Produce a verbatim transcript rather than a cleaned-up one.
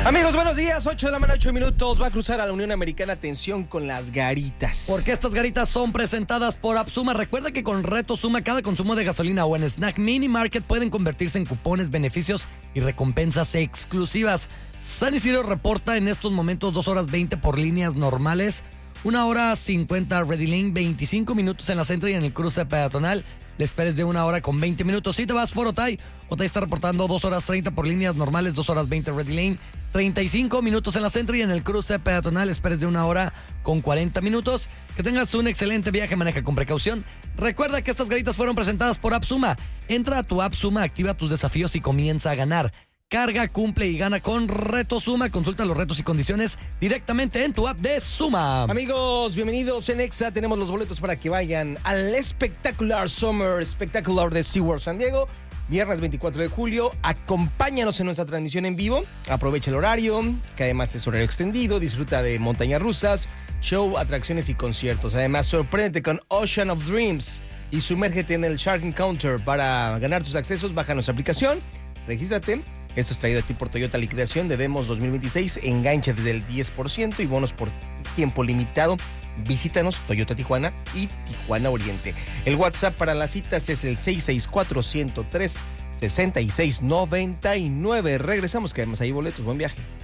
Amigos, buenos días, ocho de la mañana, ocho minutos. Va a cruzar a la Unión Americana. Atención con las garitas. Porque estas garitas son presentadas por AppSuma. Recuerda que con Reto Suma, cada consumo de gasolina o en Snack Mini Market pueden convertirse en cupones, beneficios y recompensas exclusivas. San Isidro reporta en estos momentos dos horas veinte por líneas normales, una hora cincuenta Ready Lane, veinticinco minutos en la Centro y en el cruce peatonal. Le esperes de una hora con veinte minutos. Si te vas por Otay, Otay está reportando dos horas treinta por líneas normales, dos horas veinte Ready Lane, treinta y cinco minutos en la Centro y en el cruce peatonal. Esperes de una hora con cuarenta minutos. Que tengas un excelente viaje, maneja con precaución. Recuerda que estas garitas fueron presentadas por AppSuma. Entra a tu AppSuma, activa tus desafíos y comienza a ganar. Carga, cumple y gana con Reto Suma. Consulta los retos y condiciones directamente en tu app de Suma. Amigos, bienvenidos en Exa. Tenemos los boletos para que vayan al espectacular Summer Spectacular de SeaWorld San Diego. Viernes veinticuatro de julio. Acompáñanos en nuestra transmisión en vivo. Aprovecha el horario, que además es horario extendido. Disfruta de montañas rusas, show, atracciones y conciertos. Además, sorpréndete con Ocean of Dreams y sumérgete en el Shark Encounter. Para ganar tus accesos, baja nuestra aplicación, regístrate. Esto es traído a ti por Toyota Liquidación de Demos dos mil veintiséis. Engancha desde el diez por ciento y bonos por tiempo limitado. Visítanos, Toyota Tijuana y Tijuana Oriente. El WhatsApp para las citas es el seis seis cuatro, ciento tres, sesenta y seis noventa y nueve. Regresamos, que además hay boletos. Buen viaje.